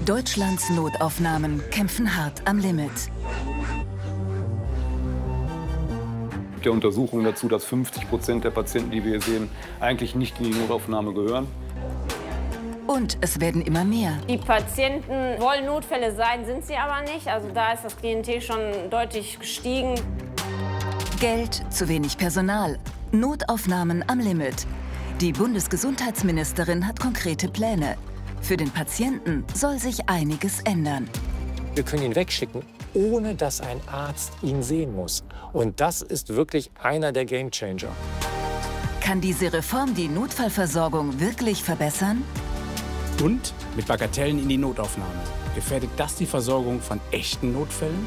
Deutschlands Notaufnahmen kämpfen hart am Limit. Es gibt ja Untersuchungen dazu, dass 50% der Patienten, die wir hier sehen, eigentlich nicht in die Notaufnahme gehören. Und es werden immer mehr. Die Patienten wollen Notfälle sein, sind sie aber nicht. Also da ist das Klientel schon deutlich gestiegen. Geld, zu wenig Personal, Notaufnahmen am Limit. Die Bundesgesundheitsministerin hat konkrete Pläne. Für den Patienten soll sich einiges ändern. Wir können ihn wegschicken, ohne dass ein Arzt ihn sehen muss. Und das ist wirklich einer der Gamechanger. Kann diese Reform die Notfallversorgung wirklich verbessern? Und mit Bagatellen in die Notaufnahme. Gefährdet das die Versorgung von echten Notfällen?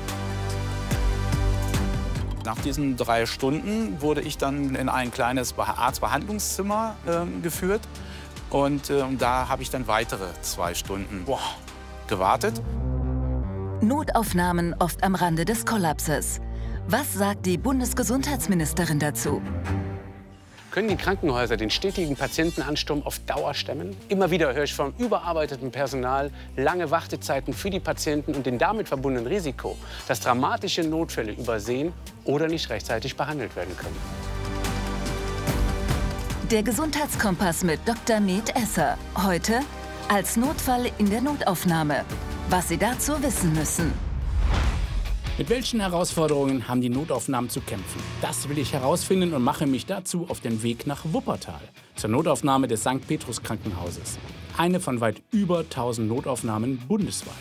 Nach diesen 3 Stunden wurde ich dann in ein kleines Arztbehandlungszimmer geführt. Und da habe ich dann weitere 2 Stunden gewartet. Notaufnahmen oft am Rande des Kollapses. Was sagt die Bundesgesundheitsministerin dazu? Können die Krankenhäuser den stetigen Patientenansturm auf Dauer stemmen? Immer wieder höre ich vom überarbeiteten Personal, lange Wartezeiten für die Patienten und den damit verbundenen Risiko, dass dramatische Notfälle übersehen oder nicht rechtzeitig behandelt werden können. Der Gesundheitskompass mit Dr. Med Esser. Heute als Notfall in der Notaufnahme. Was Sie dazu wissen müssen. Mit welchen Herausforderungen haben die Notaufnahmen zu kämpfen? Das will ich herausfinden und mache mich dazu auf den Weg nach Wuppertal, zur Notaufnahme des St. Petrus Krankenhauses. Eine von weit über 1000 Notaufnahmen bundesweit.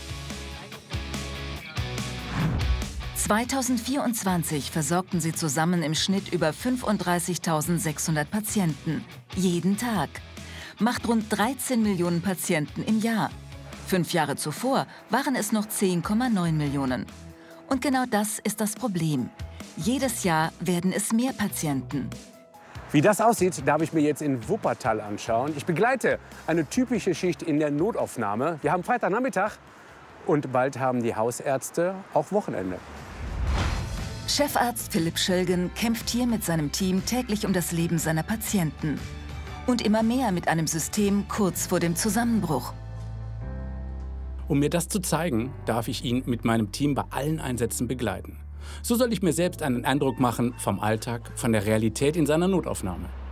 2024 versorgten sie zusammen im Schnitt über 35.600 Patienten. Jeden Tag. Macht rund 13 Millionen Patienten im Jahr. 5 Jahre zuvor waren es noch 10,9 Millionen. Und genau das ist das Problem. Jedes Jahr werden es mehr Patienten. Wie das aussieht, darf ich mir jetzt in Wuppertal anschauen. Ich begleite eine typische Schicht in der Notaufnahme. Wir haben Freitagnachmittag und bald haben die Hausärzte auch Wochenende. Chefarzt Philipp Schölgen kämpft hier mit seinem Team täglich um das Leben seiner Patienten. Und immer mehr mit einem System kurz vor dem Zusammenbruch. Um mir das zu zeigen, darf ich ihn mit meinem Team bei allen Einsätzen begleiten. So soll ich mir selbst einen Eindruck machen vom Alltag, von der Realität in seiner Notaufnahme.